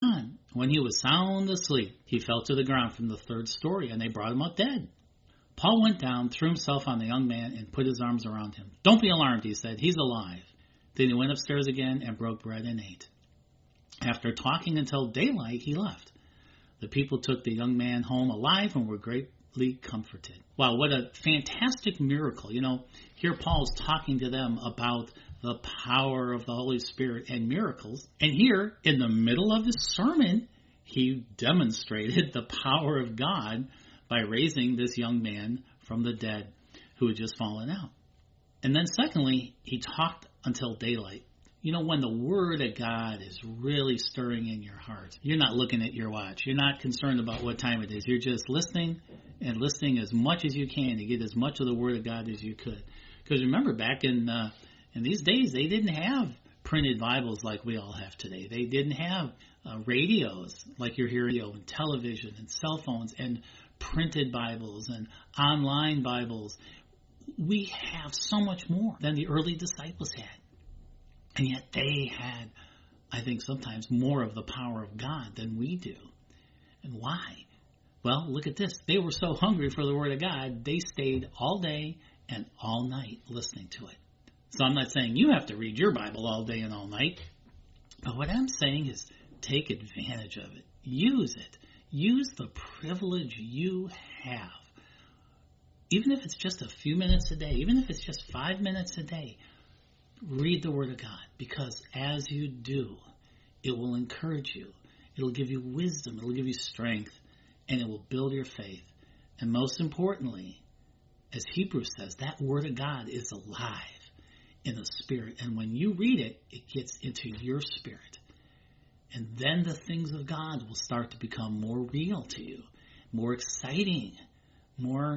on. When he was sound asleep, he fell to the ground from the third story, and they brought him up dead. Paul went down, threw himself on the young man, and put his arms around him. "Don't be alarmed," he said. "He's alive." Then he went upstairs again and broke bread and ate. After talking until daylight, he left. The people took the young man home alive and were greatly comforted. Wow, what a fantastic miracle. Here Paul's talking to them about the power of the Holy Spirit and miracles. And here, in the middle of his sermon, he demonstrated the power of God by raising this young man from the dead who had just fallen out. And then secondly, he talked until daylight. When the Word of God is really stirring in your heart, you're not looking at your watch. You're not concerned about what time it is. You're just listening and listening as much as you can to get as much of the Word of God as you could. Because remember, back in these days, they didn't have printed Bibles like we all have today. They didn't have radios like you're hearing, and television and cell phones and printed Bibles and online Bibles. We have so much more than the early disciples had. And yet they had, I think, sometimes more of the power of God than we do. And why? Well, look at this. They were so hungry for the Word of God, they stayed all day and all night listening to it. So I'm not saying you have to read your Bible all day and all night. But what I'm saying is take advantage of it. Use it. Use the privilege you have. Even if it's just a few minutes a day, even if it's just 5 minutes a day, read the Word of God, because as you do, it will encourage you. It'll give you wisdom. It'll give you strength, and it will build your faith. And most importantly, as Hebrews says, that Word of God is alive in the Spirit. And when you read it, it gets into your spirit. And then the things of God will start to become more real to you, more exciting, more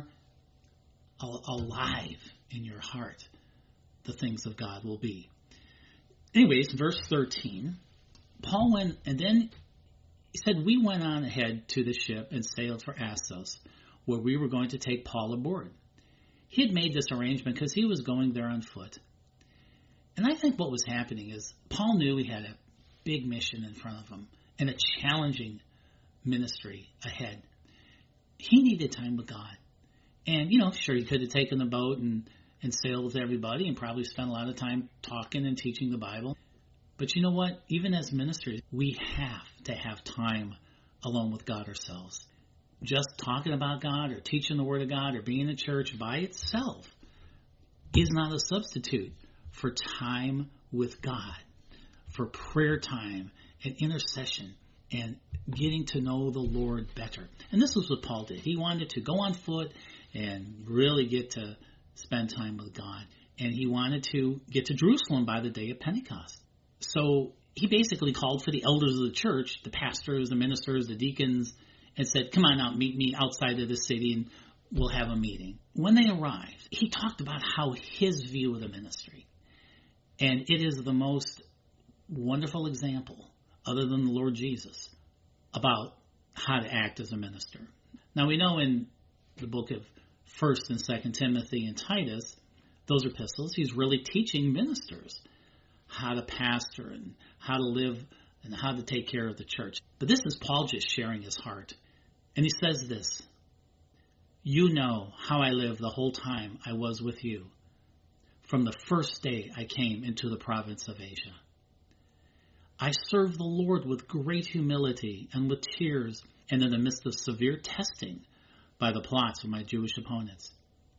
alive in your heart. The things of God will be. Anyways, verse 13, Paul went, and then he said, "We went on ahead to the ship and sailed for Assos, where we were going to take Paul aboard." He had made this arrangement because he was going there on foot. And I think what was happening is Paul knew he had a big mission in front of him and a challenging ministry ahead. He needed time with God. And, sure, he could have taken the boat and sail with everybody and probably spend a lot of time talking and teaching the Bible. But you know what? Even as ministers, we have to have time alone with God ourselves. Just talking about God or teaching the Word of God or being in church by itself is not a substitute for time with God, for prayer time and intercession and getting to know the Lord better. And this was what Paul did. He wanted to go on foot and really get to spend time with God. And he wanted to get to Jerusalem by the day of Pentecost. So he basically called for the elders of the church, the pastors, the ministers, the deacons, and said, "Come on out, meet me outside of the city and we'll have a meeting." When they arrived, he talked about how his view of the ministry. And it is the most wonderful example, other than the Lord Jesus, about how to act as a minister. Now we know in the book of 1st and 2nd Timothy and Titus, those epistles, he's really teaching ministers how to pastor and how to live and how to take care of the church. But this is Paul just sharing his heart. And he says this, "You know how I lived the whole time I was with you, from the first day I came into the province of Asia. I served the Lord with great humility and with tears and in the midst of severe testing by the plots of my Jewish opponents.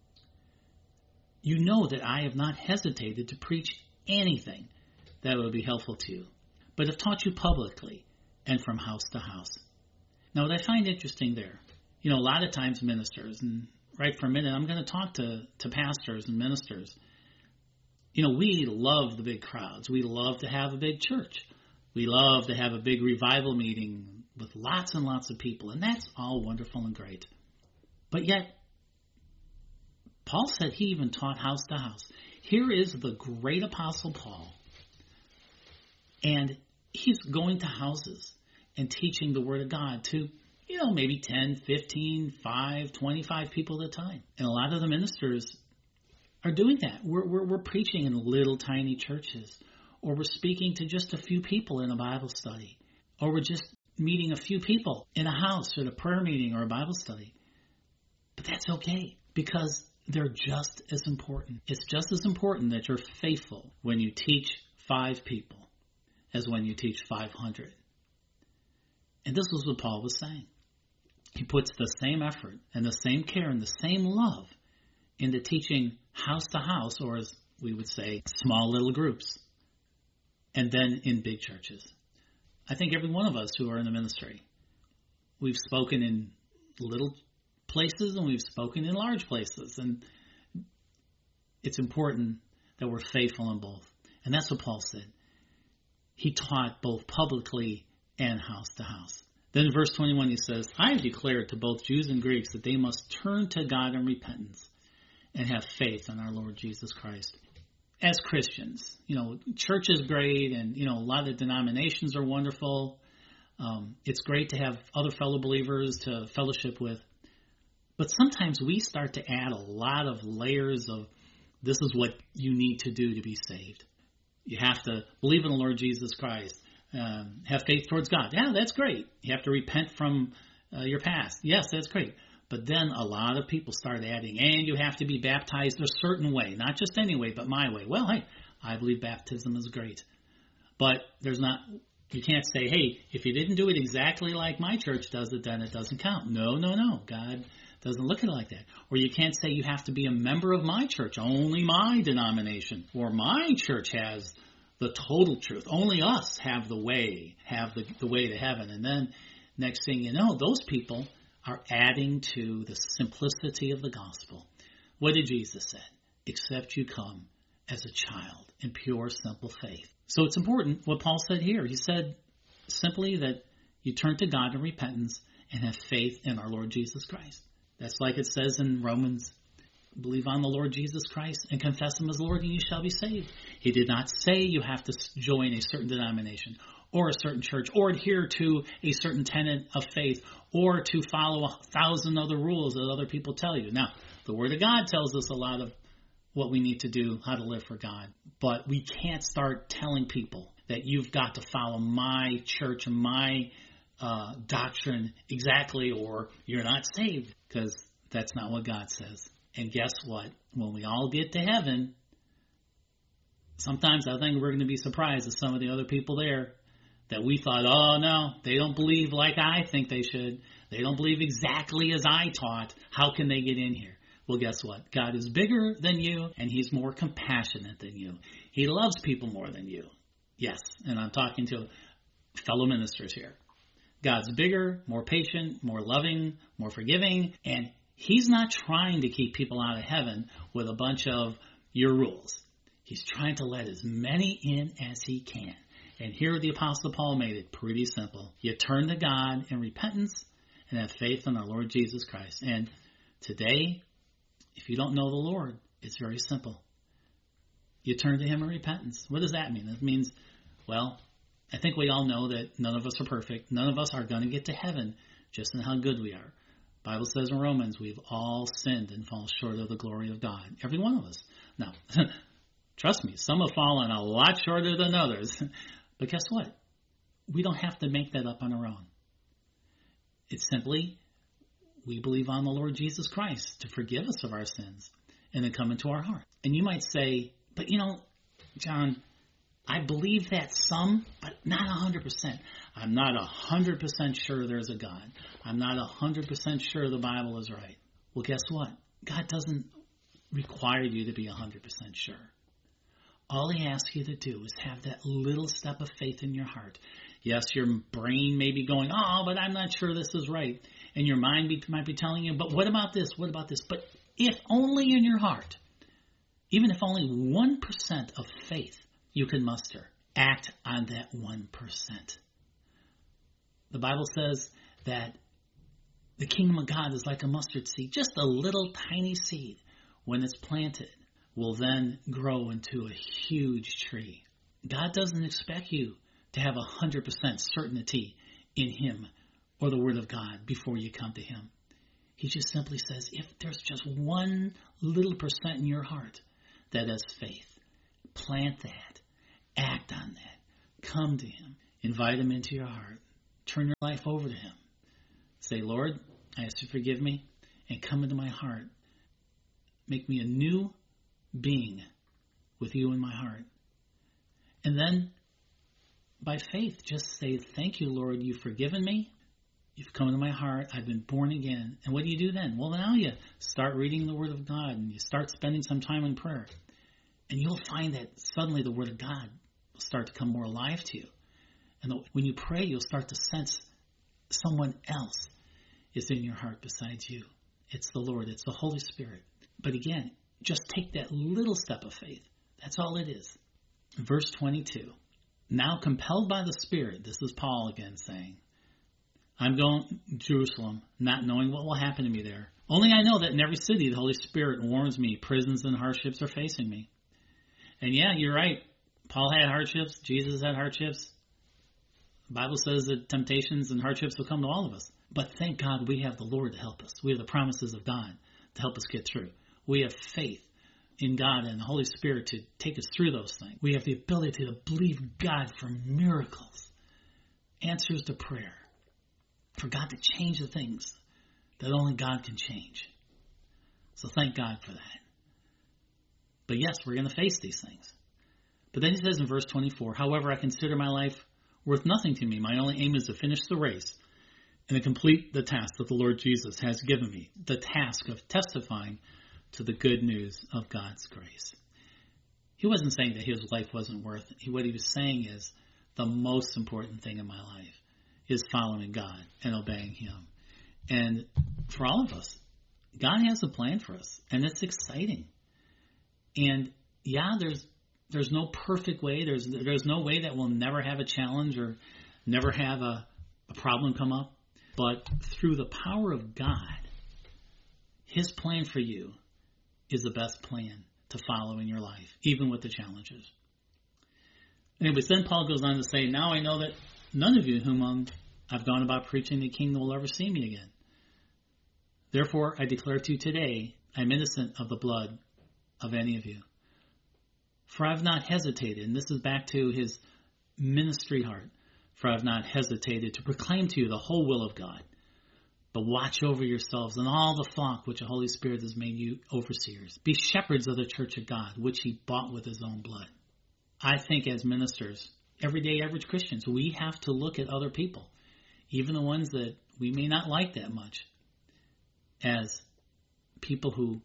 You know that I have not hesitated to preach anything that would be helpful to you, but have taught you publicly and from house to house." Now, what I find interesting there, a lot of times ministers, and right for a minute, I'm going to talk to pastors and ministers. We love the big crowds. We love to have a big church. We love to have a big revival meeting with lots and lots of people, and that's all wonderful and great. But yet, Paul said he even taught house to house. Here is the great apostle Paul, and he's going to houses and teaching the Word of God to, maybe 10, 15, 5, 25 people at a time. And a lot of the ministers are doing that. We're preaching in little tiny churches, or we're speaking to just a few people in a Bible study, or we're just meeting a few people in a house or at a prayer meeting or a Bible study. But that's okay, because they're just as important. It's just as important that you're faithful when you teach 5 people as when you teach 500. And this is what Paul was saying. He puts the same effort and the same care and the same love into teaching house to house, or as we would say, small little groups, and then in big churches. I think every one of us who are in the ministry, we've spoken in little places and we've spoken in large places, and it's important that we're faithful in both. And that's what Paul said. He taught both publicly and house to house. Then in verse 21 he says, I have declared to both Jews and Greeks that they must turn to God in repentance and have faith in our Lord Jesus Christ. As Christians, church is great, and, a lot of denominations are wonderful. It's great to have other fellow believers to fellowship with. But sometimes we start to add a lot of layers of, this is what you need to do to be saved. You have to believe in the Lord Jesus Christ. Have faith towards God. Yeah, that's great. You have to repent from your past. Yes, that's great. But then a lot of people start adding, and you have to be baptized a certain way. Not just any way, but my way. Well, hey, I believe baptism is great. But you can't say, hey, if you didn't do it exactly like my church does it, then it doesn't count. No. God doesn't look at it like that. Or you can't say you have to be a member of my church, only my denomination, or my church has the total truth. Only us have the way to heaven. And then next thing you know, those people are adding to the simplicity of the gospel. What did Jesus say? Except you come as a child in pure, simple faith. So it's important what Paul said here. He said simply that you turn to God in repentance and have faith in our Lord Jesus Christ. That's like it says in Romans, believe on the Lord Jesus Christ and confess him as Lord and you shall be saved. He did not say you have to join a certain denomination or a certain church or adhere to a certain tenet of faith or to follow 1,000 other rules that other people tell you. Now, the Word of God tells us a lot of what we need to do, how to live for God. But we can't start telling people that you've got to follow my church and my doctrine exactly or you're not saved, because that's not what God says. And guess what? When we all get to heaven, sometimes I think we're going to be surprised at some of the other people there that we thought, oh no, they don't believe like I think they should. They don't believe exactly as I taught. How can they get in here? Well, guess what? God is bigger than you, and he's more compassionate than you. He loves people more than you. Yes, and I'm talking to fellow ministers here. God's bigger, more patient, more loving, more forgiving, and he's not trying to keep people out of heaven with a bunch of your rules. He's trying to let as many in as he can. And here the Apostle Paul made it pretty simple. You turn to God in repentance and have faith in our Lord Jesus Christ. And today, if you don't know the Lord, it's very simple. You turn to him in repentance. What does that mean? It means, well, I think we all know that none of us are perfect. None of us are going to get to heaven just in how good we are. The Bible says in Romans, we've all sinned and fall short of the glory of God. Every one of us. Now, trust me, some have fallen a lot shorter than others. But guess what? We don't have to make that up on our own. It's simply, we believe on the Lord Jesus Christ to forgive us of our sins and then come into our heart. And you might say, but John, I believe that some, but not 100%. I'm not 100% sure there's a God. I'm not 100% sure the Bible is right. Well, guess what? God doesn't require you to be 100% sure. All he asks you to do is have that little step of faith in your heart. Yes, your brain may be going, oh, but I'm not sure this is right. And your mind might be telling you, but what about this? What about this? But if only in your heart, even if only 1% of faith you can muster, act on that 1%. The Bible says that the kingdom of God is like a mustard seed, just a little tiny seed. When it's planted, will then grow into a huge tree. God doesn't expect you to have 100% certainty in him or the Word of God before you come to him. He just simply says, if there's just 1 little percent in your heart that has faith, plant that, act on that, come to him, invite him into your heart, turn your life over to Him. Say, Lord, I ask you to forgive me and come into my heart. Make me a new being with you in my heart. And then, by faith, just say, thank you, Lord, you've forgiven me. You've come into my heart. I've been born again. And what do you do then? Well, now you start reading the Word of God and you start spending some time in prayer. And you'll find that suddenly the Word of God will start to come more alive to you. And when you pray, you'll start to sense someone else is in your heart besides you. It's the Lord. It's the Holy Spirit. But again, just take that little step of faith. That's all it is. Verse 22. Now compelled by the Spirit, this is Paul again saying, I'm going to Jerusalem, not knowing what will happen to me there. Only I know that in every city the Holy Spirit warns me prisons and hardships are facing me. And yeah, you're right. Paul had hardships. Jesus had hardships. The Bible says that temptations and hardships will come to all of us. But thank God we have the Lord to help us. We have the promises of God to help us get through. We have faith in God and the Holy Spirit to take us through those things. We have the ability to believe God for miracles, answers to prayer, for God to change the things that only God can change. So thank God for that. But yes, we're going to face these things. But then he says in verse 24, however, I consider my life worth nothing to me. My only aim is to finish the race and to complete the task that the Lord Jesus has given me, the task of testifying to the good news of God's grace. He wasn't saying that his life wasn't worth it. What he was saying is the most important thing in my life is following God and obeying Him. And for all of us, God has a plan for us, and it's exciting. And yeah, there's no perfect way. There's no way that we'll never have a challenge or never have a problem come up. But through the power of God, His plan for you is the best plan to follow in your life, even with the challenges. Anyways, then Paul goes on to say, now I know that none of you whom I've gone about preaching the kingdom will ever see me again. Therefore, I declare to you today, I'm innocent of the blood of any of you. For I have not hesitated, and this is back to his ministry heart, for I have not hesitated to proclaim to you the whole will of God. But watch over yourselves and all the flock which the Holy Spirit has made you overseers. Be shepherds of the church of God, which He bought with His own blood. I think as ministers, everyday average Christians, we have to look at other people, even the ones that we may not like that much, as people who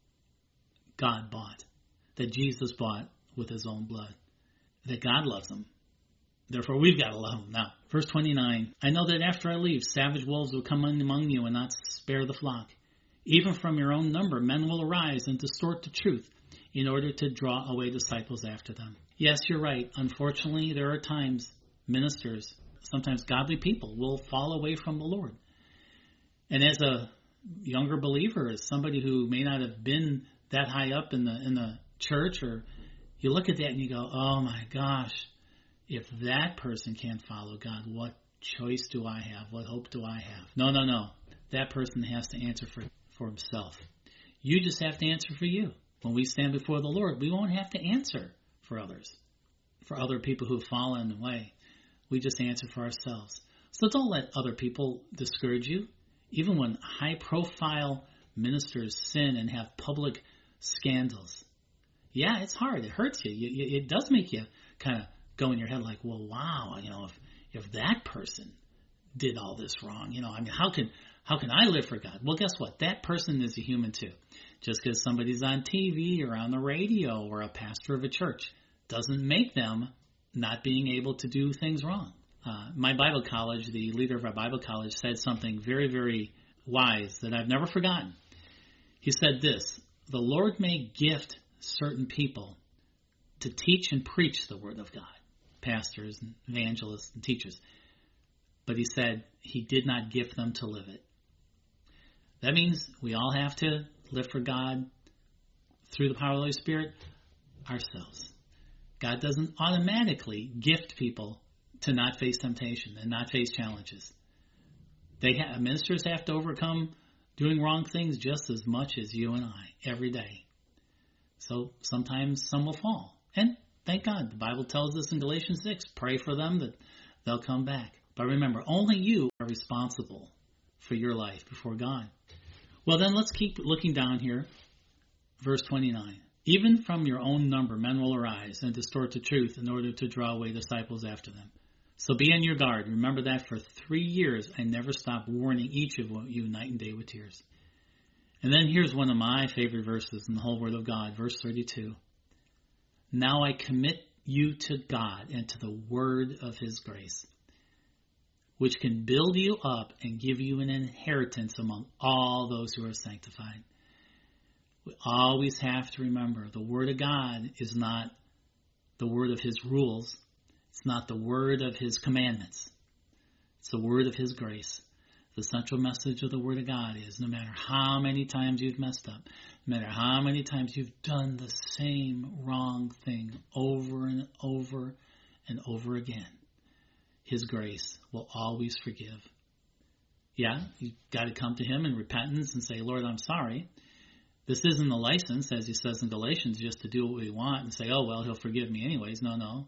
God bought, that Jesus bought with His own blood, that God loves them. Therefore, we've got to love them. Now, verse 29, I know that after I leave, savage wolves will come in among you and not spare the flock. Even from your own number, men will arise and distort the truth in order to draw away disciples after them. Yes, you're right. Unfortunately, there are times ministers, sometimes godly people, will fall away from the Lord. And as a younger believer, as somebody who may not have been that high up in the church, or you look at that and you go, oh my gosh, if that person can't follow God, what choice do I have? What hope do I have? No. That person has to answer for himself. You just have to answer for you. When we stand before the Lord, we won't have to answer for others, for other people who've fallen away. We just answer for ourselves. So don't let other people discourage you. Even when high-profile ministers sin and have public scandals. Yeah, it's hard. It hurts you. It does make you kind of go in your head like, well, wow, if that person did all this wrong, how can I live for God? Well, guess what? That person is a human too. Just because somebody's on TV or on the radio or a pastor of a church doesn't make them not being able to do things wrong. My Bible college, the leader of our Bible college, said something very, very wise that I've never forgotten. He said this, the Lord may gift certain people to teach and preach the Word of God, pastors and evangelists and teachers. But he said He did not gift them to live it. That means we all have to live for God through the power of the Holy Spirit ourselves. God doesn't automatically gift people to not face temptation and not face challenges. Ministers have to overcome doing wrong things just as much as you and I every day. So sometimes some will fall. And thank God, the Bible tells us in Galatians 6, pray for them that they'll come back. But remember, only you are responsible for your life before God. Well, then let's keep looking down here. Verse 29. Even from your own number, men will arise and distort the truth in order to draw away disciples after them. So be on your guard. Remember that for 3 years I never stopped warning each of you night and day with tears. And then here's one of my favorite verses in the whole Word of God, verse 32. Now I commit you to God and to the word of his grace, which can build you up and give you an inheritance among all those who are sanctified. We always have to remember the Word of God is not the word of his rules. It's not the word of his commandments. It's the word of his grace. The central message of the Word of God is no matter how many times you've messed up, no matter how many times you've done the same wrong thing over and over and over again, his grace will always forgive. Yeah, you've got to come to him in repentance and say, Lord, I'm sorry. This isn't a license, as he says in Galatians, just to do what we want and say, oh, well, he'll forgive me anyways. No.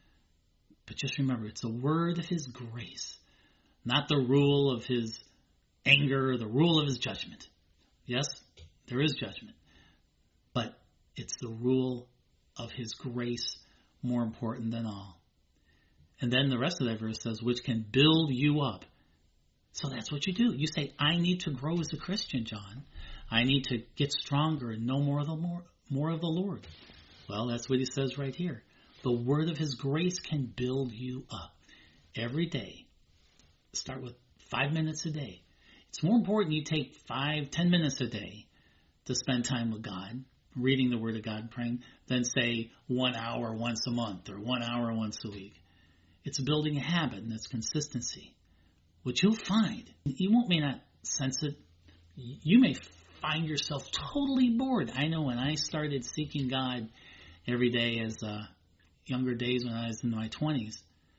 But just remember, it's the word of his grace, not the rule of his anger or the rule of his judgment. Yes, there is judgment, but it's the rule of his grace more important than all. And then the rest of that verse says, which can build you up. So that's what you do. You say, I need to grow as a Christian, John. I need to get stronger and know more of the Lord. Well, that's what he says right here. The word of his grace can build you up every day. Start with 5 minutes a day. It's more important you take 5-10 minutes a day to spend time with God, reading the Word of God, praying, than say 1 hour once a month or 1 hour once a week. It's building a habit, and it's consistency, which you'll find. You may not sense it. You may find yourself totally bored. I know when I started seeking God every day as younger days when I was in my 20s,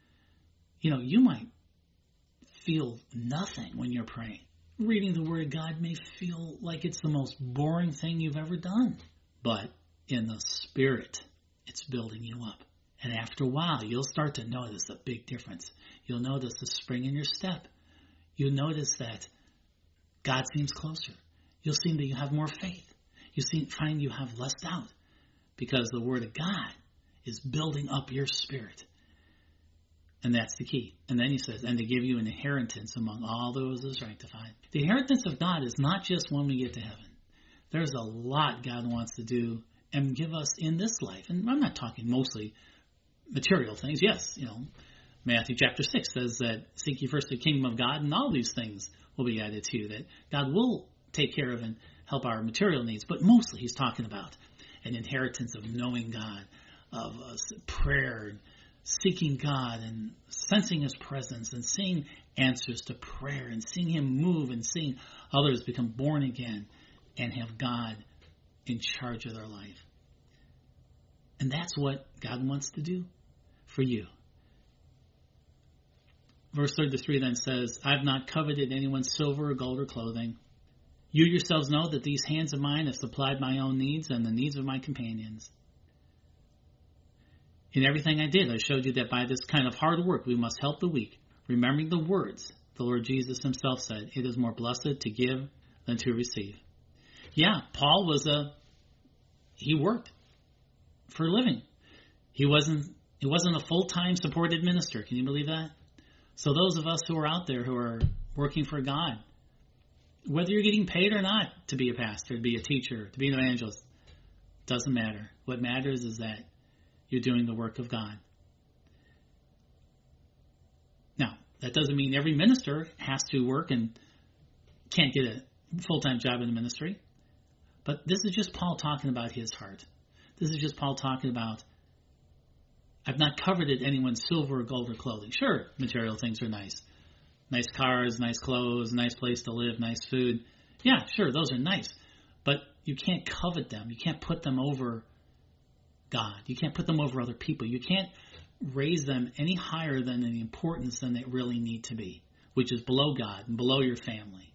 you might feel nothing when you're praying. Reading the Word of God may feel like it's the most boring thing you've ever done. But in the Spirit, it's building you up. And after a while, you'll start to notice a big difference. You'll notice a spring in your step. You'll notice that God seems closer. You'll see that you have more faith. Find you have less doubt. Because the Word of God is building up your spirit. And that's the key. And then he says, and to give you an inheritance among all those who are sanctified. The inheritance of God is not just when we get to heaven. There's a lot God wants to do and give us in this life. And I'm not talking mostly material things. Yes, Matthew chapter 6 says that seek ye first the kingdom of God and all these things will be added to you. That God will take care of and help our material needs. But mostly he's talking about an inheritance of knowing God, of prayer, seeking God and sensing his presence and seeing answers to prayer and seeing him move and seeing others become born again and have God in charge of their life. And that's what God wants to do for you. Verse 33 then says, I've not coveted anyone's silver or gold or clothing. You yourselves know that these hands of mine have supplied my own needs and the needs of my companions. In everything I did, I showed you that by this kind of hard work, we must help the weak, remembering the words the Lord Jesus himself said, it is more blessed to give than to receive. Yeah, Paul he worked for a living. He wasn't a full-time supported minister. Can you believe that? So those of us who are out there who are working for God, whether you're getting paid or not to be a pastor, to be a teacher, to be an evangelist, doesn't matter. What matters is that you're doing the work of God. Now, that doesn't mean every minister has to work and can't get a full-time job in the ministry. But this is just Paul talking about his heart. This is just Paul talking about, I've not coveted anyone's silver or gold or clothing. Sure, material things are nice. Nice cars, nice clothes, nice place to live, nice food. Yeah, sure, those are nice. But you can't covet them. You can't put them over God. You can't put them over other people. You can't raise them any higher than the importance than they really need to be, which is below God and below your family.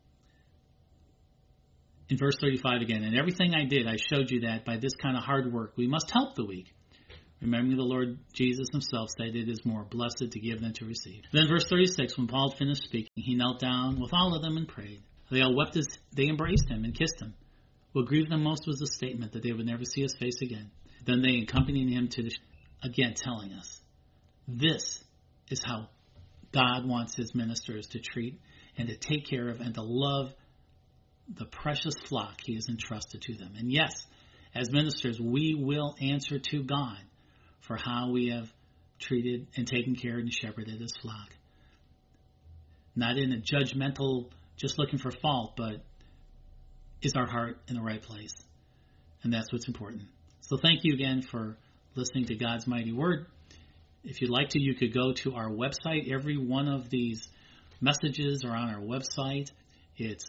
In verse 35 again, in everything I did, I showed you that by this kind of hard work, we must help the weak, remembering the Lord Jesus himself said it is more blessed to give than to receive. Then verse 36, when Paul finished speaking, he knelt down with all of them and prayed. They all wept as they embraced him and kissed him. What grieved them most was the statement that they would never see his face again. Then they accompanied him to the again telling us, this is how God wants his ministers to treat and to take care of and to love the precious flock he has entrusted to them. And yes, as ministers, we will answer to God for how we have treated and taken care and shepherded his flock. Not in a judgmental, just looking for fault, but is our heart in the right place? And that's what's important. So thank you again for listening to God's Mighty Word. If you'd like to, you could go to our website. Every one of these messages are on our website. It's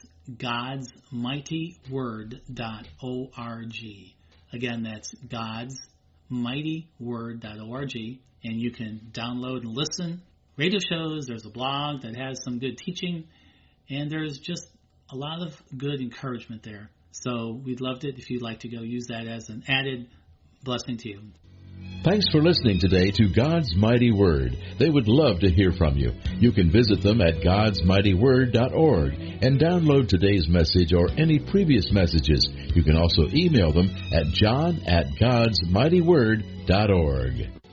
godsmightyword.org. Again, that's godsmightyword.org. And you can download and listen. Radio shows, there's a blog that has some good teaching, and there's just a lot of good encouragement there. So we'd love it if you'd like to go use that as an added blessing to you. Thanks for listening today to God's Mighty Word. They would love to hear from you. You can visit them at godsmightyword.org and download today's message or any previous messages. You can also email them at john@godsmightyword.org.